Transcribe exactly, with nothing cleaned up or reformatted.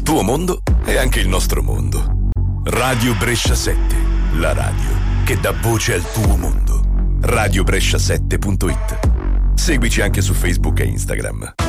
tuo mondo è anche il nostro mondo. Radio Brescia sette, la radio che dà voce al tuo mondo. radio brescia sette punto it. Seguici anche su Facebook e Instagram.